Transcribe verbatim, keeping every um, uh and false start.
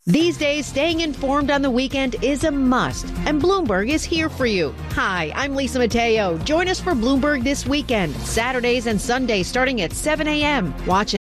These days, staying informed on the weekend is a must, and Bloomberg is here for you. Hi, I'm Lisa Mateo. Join us for Bloomberg This Weekend, Saturdays and Sundays starting at seven a.m. Watch